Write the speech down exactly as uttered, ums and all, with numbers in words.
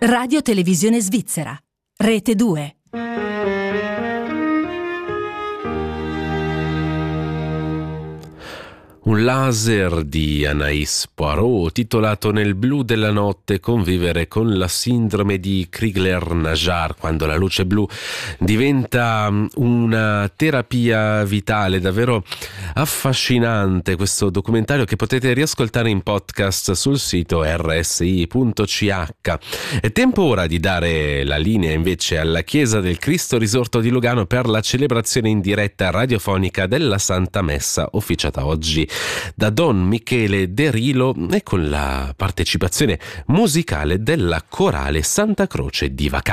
Radio Televisione Svizzera, Rete due. Un laser di Anaïs Poirot, titolato Nel blu della notte, convivere con la sindrome di Crigler-Najjar, quando la luce blu diventa una terapia vitale. Davvero affascinante questo documentario, che potete riascoltare in podcast sul sito erre esse i punto ci acca. È tempo ora di dare la linea invece alla Chiesa del Cristo Risorto di Lugano per la celebrazione in diretta radiofonica della Santa Messa, officiata oggi da Don Michele De Rilo e con la partecipazione musicale della Corale Santa Croce di Vacanza.